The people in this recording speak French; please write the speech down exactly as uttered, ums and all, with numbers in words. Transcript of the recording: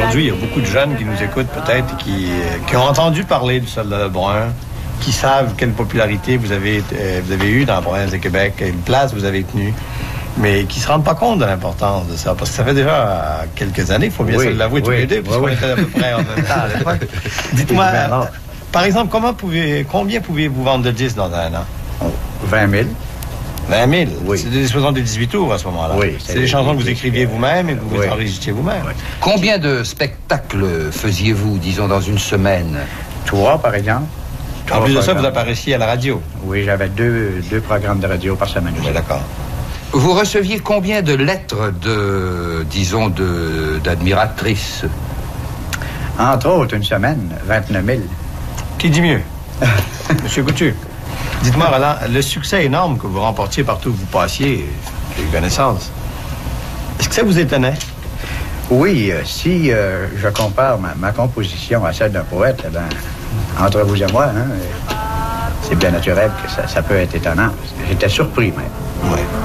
aujourd'hui, il y a beaucoup de jeunes qui nous écoutent peut-être, qui, qui ont entendu parler du Soldat de Brun, qui savent quelle popularité vous avez, euh, vous avez eue dans la province de Québec, quelle place vous avez tenue, mais qui ne se rendent pas compte de l'importance de ça. Parce que ça fait déjà quelques années, il faut bien oui, se l'avouer tous oui, les deux, puisqu'on oui, était à peu près en même temps à l'époque. Dites-moi, par exemple, comment pouvez, combien pouviez-vous vendre de disques dans un an? vingt mille. vingt mille? Oui. C'est des soixante-dix-huit tours à ce moment-là. Oui. C'est des chansons que vous écriviez vous-même et que vous oui. enregistriez vous-même. Oui. Combien de spectacles faisiez-vous, disons, dans une semaine? Trois, par exemple. En plus de ça, vous apparaissiez à la radio. Oui, j'avais deux, deux programmes de radio par semaine. Oui, d'accord. Vous receviez combien de lettres de, disons, de, d'admiratrices? Entre autres, une semaine, vingt-neuf mille. Qui dit mieux? Monsieur Coutu, dites-moi, Roland, le succès énorme que vous remportiez partout où vous passiez, j'ai eu connaissance, est-ce que ça vous étonnait? Oui, euh, si euh, je compare ma, ma composition à celle d'un poète, eh ben, entre vous et moi, hein, c'est bien naturel que ça, ça peut être étonnant. J'étais surpris même. Oui.